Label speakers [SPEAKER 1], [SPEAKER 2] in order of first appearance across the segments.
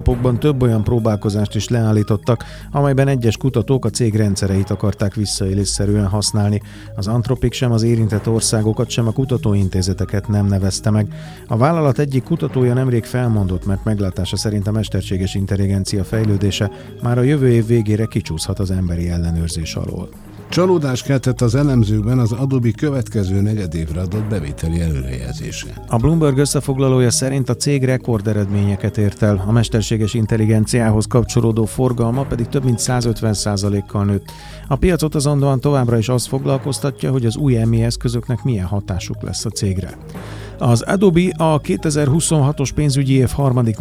[SPEAKER 1] napokban több olyan próbálkozást is leállítottak, amelyben egyes kutatók a cég rendszereit akarták visszaélésszerűen használni. Az Anthropic sem az érintett országokat, sem a kutatóintézeteket nem nevezte meg. A vállalat egyik kutatója nemrég felmondott, mert meglátása szerint a mesterséges intelligencia fejlődése már a jövő év végére kicsúszhat az emberi ellenőrzés alól.
[SPEAKER 2] Csalódást keltett az elemzőkben az Adobe következő negyedévre adott bevételi előrejelzése.
[SPEAKER 1] A Bloomberg összefoglalója szerint a cég rekorderedményeket ért el, a mesterséges intelligenciához kapcsolódó forgalma pedig több mint 150%-kal nőtt. A piacot azonban továbbra is azt foglalkoztatja, hogy az új MI eszközöknek milyen hatásuk lesz a cégre. Az Adobe a 2026-os pénzügyi év harmadik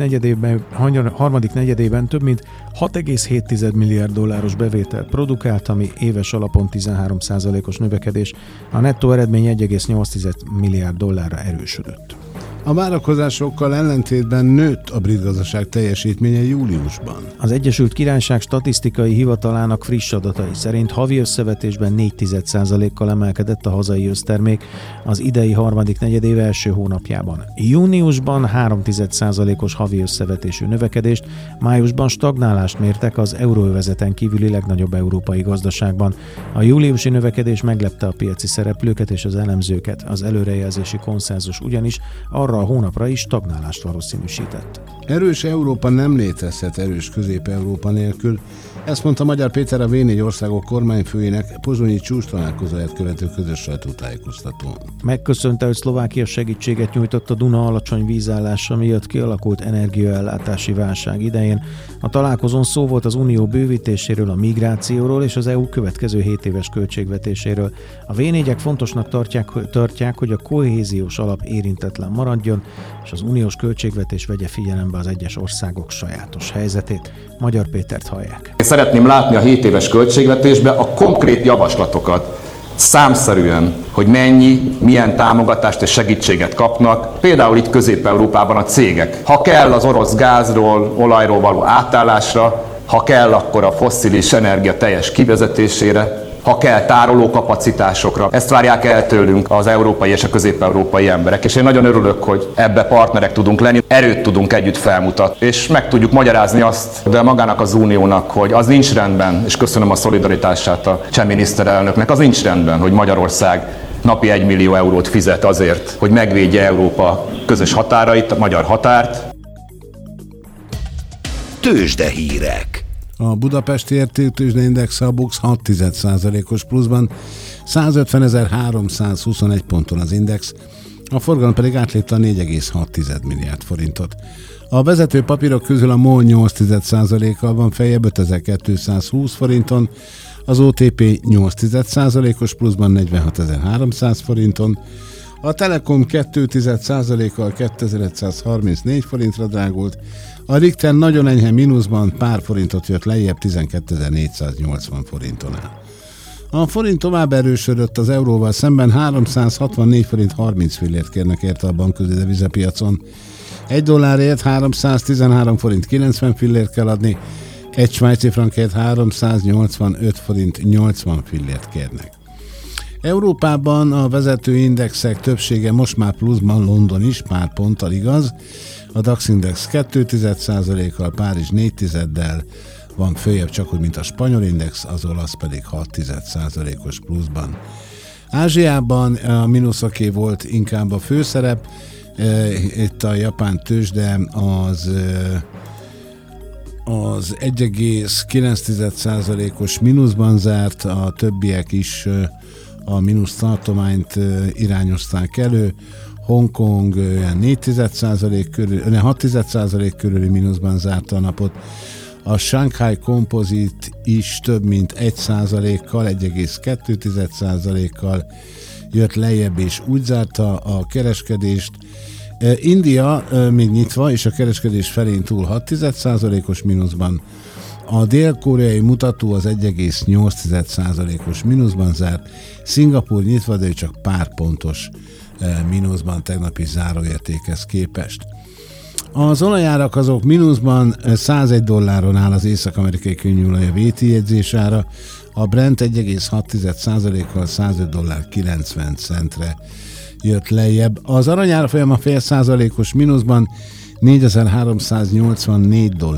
[SPEAKER 1] negyedében több mint 6,7 milliárd dolláros bevételt produkált, ami éves alapon 13%-os növekedés, a nettó eredmény 1,8 milliárd dollárra erősödött.
[SPEAKER 2] A várakozásokkal ellentétben nőtt a brit gazdaság teljesítménye júliusban.
[SPEAKER 1] Az Egyesült Királyság statisztikai hivatalának friss adatai szerint havi összevetésben 4,1%-kal emelkedett a hazai össztermék az idei harmadik negyedév első hónapjában. Júniusban 3,1%-os havi összevetésű növekedést, májusban stagnálást mértek az euróövezeten kívüli legnagyobb európai gazdaságban. A júliusi növekedés meglepte a piaci szereplőket és az elemzőket. Az előrejelzési konszenzus ugyanis arra a hónapra is stagnálást valószínűsített.
[SPEAKER 2] Erős Európa nem létezhet erős Közép-Európa nélkül, ezt mondta Magyar Péter, a V4 országok kormányfőjének pozsonyi csúcstalálkozóját követő közös sajtótájékoztatón.
[SPEAKER 1] Megköszönte, hogy Szlovákia segítséget nyújtott a Duna alacsony vízállása miatt kialakult energiaellátási válság idején. A találkozón szó volt az unió bővítéséről, a migrációról és az EU következő 7 éves költségvetéséről. A V4-ek fontosnak tartják, hogy a kohéziós alap érintetlen maradjon, és az uniós költségvetés vegye figyelembe az egyes országok sajátos helyzetét. Magyar Pétert hallják.
[SPEAKER 3] Szeretném látni a 7 éves költségvetésben a konkrét javaslatokat, számszerűen, hogy milyen támogatást és segítséget kapnak, például itt Közép-Európában a cégek. Ha kell az orosz gázról, olajról való átállásra, ha kell, akkor a fosszilis energia teljes kivezetésére, ha kell tárolókapacitásokra. Ezt várják el tőlünk az európai és a közép-európai emberek, és én nagyon örülök, hogy ebbe partnerek tudunk lenni, erőt tudunk együtt felmutatni, és meg tudjuk magyarázni azt, de magának az uniónak, hogy az nincs rendben, és köszönöm a szolidaritását a cseh miniszterelnöknek, az nincs rendben, hogy Magyarország napi 1 millió eurót fizet azért, hogy megvédje Európa közös határait, a magyar határt.
[SPEAKER 4] Tőzsdehírek.
[SPEAKER 2] A budapesti értéktőzsdeindex a BUX 0,6%-os pluszban, 150.321 ponton az index, a forgalom pedig átlépte a 4,6 milliárd forintot. A vezető papírok közül a MOL 0,8%-kal van feljebb 5220 forinton, az OTP 0,8%-os pluszban 46.300 forinton, a Telekom 2,1%-kal 2134 forintra drágult, a Richter nagyon enyhe mínuszban pár forintot jött lejjebb 12.480 forinton áll. A forint tovább erősödött az euróval szemben, 364 forint 30 fillért kérnek érte a bankközi devizapiacon. Egy dollárért 313 forint 90 fillért kell adni, egy svájci frankért 385 forint 80 fillért kérnek. Európában a vezető indexek többsége most már pluszban, London is pár ponttal igaz, a DAX index 2,1%-kal, Párizs 4,1-del van följebb csak úgy, mint a spanyol index, az olasz pedig 6,1%-os pluszban. Ázsiában a mínuszoké volt inkább a főszerep, itt a japán tőzsde az 1,9%-os mínuszban zárt, a többiek is a mínusz tartományt irányozták elő. Hongkong 6,1% körüli mínuszban zárta a napot. A Shanghai Composite is több mint 1%-kal, 1,2%-kal jött lejjebb, és úgy zárta a kereskedést. India még nyitva, és a kereskedés felén túl 6,1%-os mínuszban. A dél-koreai mutató az 1,8%-os mínuszban zárt. Szingapúr nyitva, de csak pár pontos mínuszban tegnapi záróértékhez képest. Az olajárak azok mínuszban, 101 dolláron áll az észak-amerikai könnyűolaj a VT jegyzésára, a Brent 1,6%-kal 105 dollár 90 centre jött lejjebb. Az aranyára folyama fél százalékos mínuszban, 4384 dollár.